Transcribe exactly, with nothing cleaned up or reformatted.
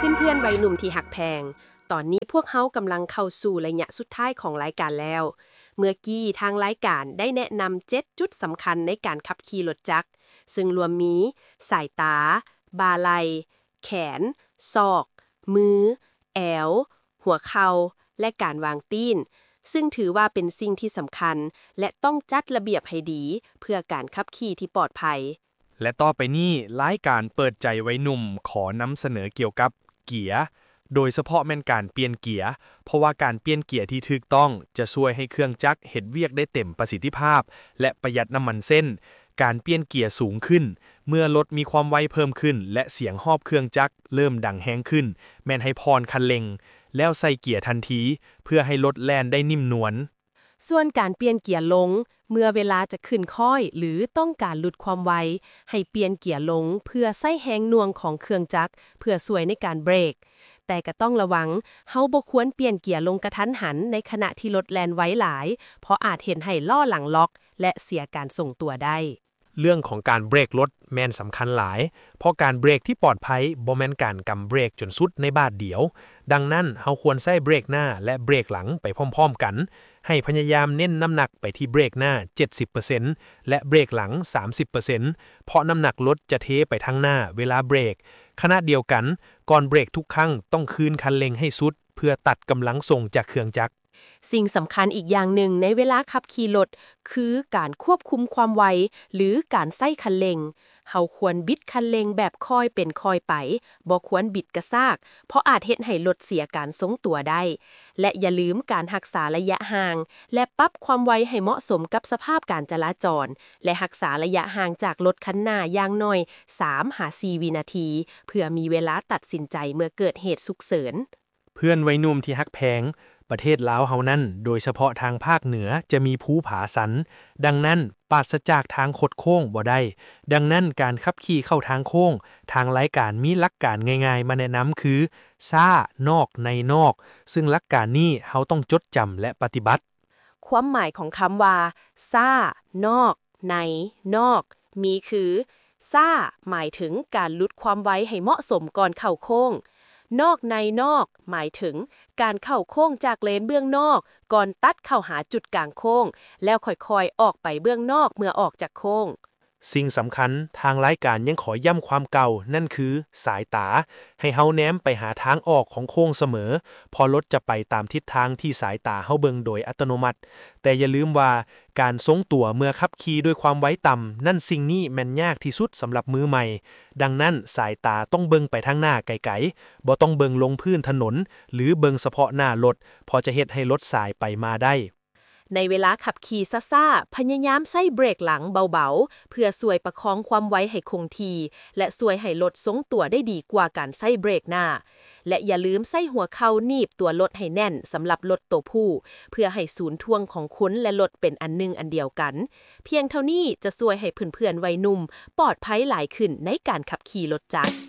เพื่อนๆวัยหนุ่มที่หักแพงตอนนี้พวกเขากำลังเข้าสู่ระยะสุดท้ายของรายการแล้วเมื่อกี้ทางรายการได้แนะนำเจ็ดจุดสำคัญในการขับขี่รถจักรซึ่งรวมมีสายตาบ่าไหล่แขนศอกมือแอวหัวเข่าและการวางตีนซึ่งถือว่าเป็นสิ่งที่สำคัญและต้องจัดระเบียบให้ดีเพื่อการขับขี่ที่ปลอดภัยและต่อไปนี้รายการเปิดใจไว้หนุ่มขอนำเสนอเกี่ยวกับเกียร์โดยเฉพาะแม่นการเปลี่ยนเกียร์เพราะว่าการเปลี่ยนเกียร์ที่ถูกต้องจะช่วยให้เครื่องจักรเฮ็ดเวียกได้เต็มประสิทธิภาพและประหยัดน้ำมันเส้นการเปลี่ยนเกียร์สูงขึ้นเมื่อรถมีความไวเพิ่มขึ้นและเสียงฮอบเครื่องจักรเริ่มดังแฮงขึ้นแม่นให้พรคันเร่งแล้วใส่เกียร์ทันทีเพื่อให้รถแล่นได้นิ่มนวลส่วนการเปลี่ยนเกียร์ลงเมื่อเวลาจะขึ้นค่อยหรือต้องการลดความไวให้เปลี่ยนเกียร์ลงเพื่อใส่แรงหน่วงของเครื่องจักรเพื่อช่วยในการเบรกแต่ก็ต้องระวังเฮาบ่ควรเปลี่ยนเกียร์ลงกระทันหันในขณะที่รถแล่นไวหลายเพราะอาจเห็นให้ล้อหลังล็อกและเสียการทรงตัวได้เรื่องของการเบรกรถแม่นสำคัญหลายเพราะการเบรกที่ปลอดภัยบ่แม่นการกำเบรกจนสุดในบาทเดียวดังนั้นเฮาควรใช้เบรกหน้าและเบรกหลังไปพร้อมๆกันให้พยายามเน้นน้ำหนักไปที่เบรกหน้า เจ็ดสิบเปอร์เซ็นต์ และเบรกหลัง สามสิบเปอร์เซ็นต์ เพราะน้ำหนักรถจะเทไปทางหน้าเวลาเบรกขณะเดียวกันก่อนเบรกทุกครั้งต้องคืนคันเร่งให้สุดเพื่อตัดกำลังส่งจากเครื่องจักรสิ่งสำคัญอีกอย่างหนึ่งในเวลาขับขี่รถคือการควบคุมความไวหรือการใส่คันเร่งเฮาควรบิดคันเร่งแบบค่อยเป็นค่อยไปบ่ควรบิดกระซากเพราะอาจเฮ็ดให้รถเสียการทรงตัวได้และอย่าลืมการรักษาระยะห่างและปรับความไวให้เหมาะสมกับสภาพการจราจรและรักษาระยะห่างจากรถคันหน้าอย่างน้อย สามถึงสี่ วินาทีเพื่อมีเวลาตัดสินใจเมื่อเกิดเหตุฉุกเฉินเพื่อนวัยหนุ่มที่ฮักแพงประเทศลาวเฮานั้นโดยเฉพาะทางภาคเหนือจะมีภูผาสันดังนั้นปราศจากทางคดโค้งบ่ได้ดังนั้นการขับขี่เข้าทางโค้งทางรายการมีหลักการง่ายๆมาแนะนำคือซ่านอกในนอกซึ่งหลักการนี้เฮาต้องจดจำและปฏิบัติความหมายของคำว่าซ่านอกในนอกมีคือซ่าหมายถึงการลดความไวให้เหมาะสมก่อนเข้าโค้งนอกในนอกหมายถึงการเข้าโค้งจากเลนเบื้องนอกก่อนตัดเข้าหาจุดกลางโค้งแล้วค่อยๆออกไปเบื้องนอกเมื่อออกจากโค้งสิ่งสำคัญทางรายการยังขอย้ำความเก่านั่นคือสายตาให้เฮาแนมไปหาทางออกของโค้งเสมอพอรถจะไปตามทิศทางที่สายตาเฮาเบิ่งโดยอัตโนมัติแต่อย่าลืมว่าการทรงตัวเมื่อขับขี่ด้วยความไว้ต่ำนั่นสิ่งนี้แม่นยากที่สุดสำหรับมือใหม่ดังนั้นสายตาต้องเบิ่งไปทางหน้าไกลๆบ่ต้องเบิ่งลงพื้นถนนหรือเบิ่งเฉพาะหน้ารถพอจะเฮ็ดให้รถสายไปมาได้ในเวลาขับขี่ซ่าๆพยายามใส่เบรกหลังเบาๆเพื่อช่วยประคองความไวให้คงที่และช่วยให้รถทรงตัวได้ดีกว่าการใส่เบรกหน้าและอย่าลืมใส่หัวเข่าหนีบตัวรถให้แน่นสำหรับรถตัวผู้เพื่อให้ศูนย์ถ่วงของคุณและรถเป็นอันหนึ่งอันเดียวกันเพียงเท่านี้จะช่วยให้เพื่อนๆวัยหนุ่มปลอดภัยหลายขึ้นในการขับขี่รถจักร